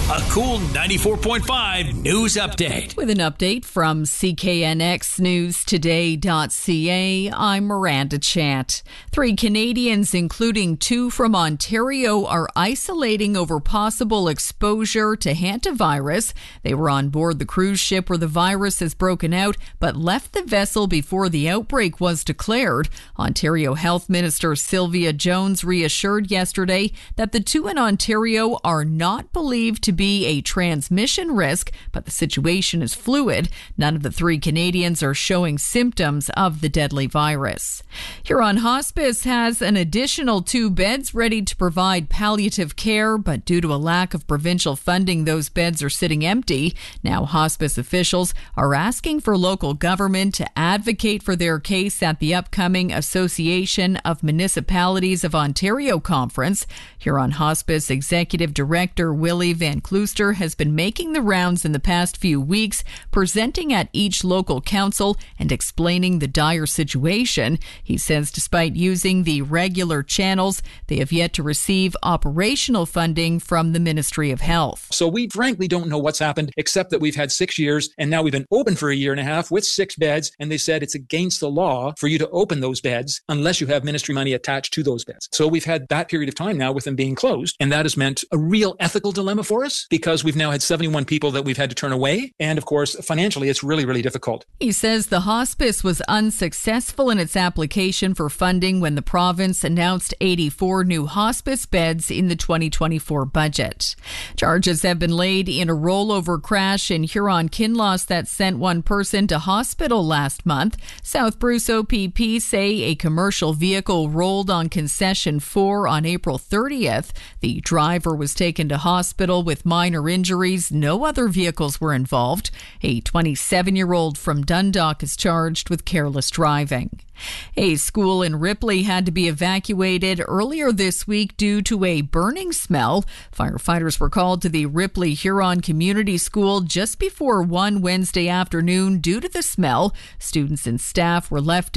A cool 94.5 news update. With an update from CKNXNewsToday.ca, I'm Miranda Chant. 3 Canadians, including 2 from Ontario, are isolating over possible exposure to hantavirus. They were on board the cruise ship where the virus has broken out, but left the vessel before the outbreak was declared. Ontario Health Minister Sylvia Jones reassured yesterday that the 2 in Ontario are not believed to be a transmission risk, but the situation is fluid. None of the 3 Canadians are showing symptoms of the deadly virus. Huron Hospice has an additional 2 beds ready to provide palliative care, but due to a lack of provincial funding, those beds are sitting empty. Now hospice officials are asking for local government to advocate for their case at the upcoming Association of Municipalities of Ontario conference. Huron Hospice Executive Director Willie Van Klooster has been making the rounds in the past few weeks, presenting at each local council and explaining the dire situation. He says despite using the regular channels, they have yet to receive operational funding from the Ministry of Health. So we frankly don't know what's happened, except that we've had 6 years and now we've been open for a year and a half with 6 beds. And they said it's against the law for you to open those beds unless you have ministry money attached to those beds. So we've had that period of time now with them being closed. And that has meant a real ethical dilemma for us, because we've now had 71 people that we've had to turn away. And of course, financially, it's really, really difficult. He says the hospice was unsuccessful in its application for funding when the province announced 84 new hospice beds in the 2024 budget. Charges have been laid in a rollover crash in Huron-Kinloss that sent 1 person to hospital last month. South Bruce OPP say a commercial vehicle rolled on Concession 4 on April 30th. The driver was taken to hospital with minor injuries. No other vehicles were involved. A 27-year-old from Dundalk is charged with careless driving. A school in Ripley had to be evacuated earlier this week due to a burning smell. Firefighters were called to the Ripley Huron Community School just before 1 Wednesday afternoon due to the smell. Students and staff were left